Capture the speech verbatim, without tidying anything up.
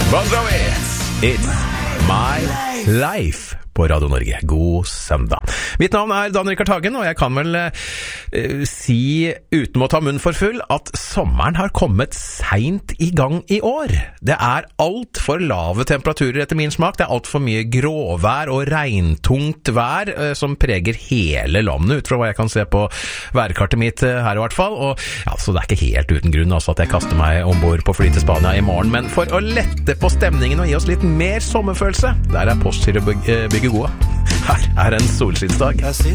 Bon Jovi, It's My Life på Radio Norge. God søndag. Mitt navn er Dan Rikard Hagen, og jeg kan vel uh, si, uten å ta munn for full, at sommeren har kommet sent i gang i år. Det er alt for lave temperaturer etter min smak. Det er alt for mye gråvær og regntungt vær uh, som preger hele landet, ut fra hva jeg kan se på værkartet mitt uh, her i hvert fall. Og, ja, så det er ikke helt uten grunn altså, at jeg kaster meg ombord på fly til Spania i morgen, men for å lette på stemningen og gi oss litt mer sommerfølelse, der er Postgirobygget gode. Her er en solskinnsdag. Jeg sitter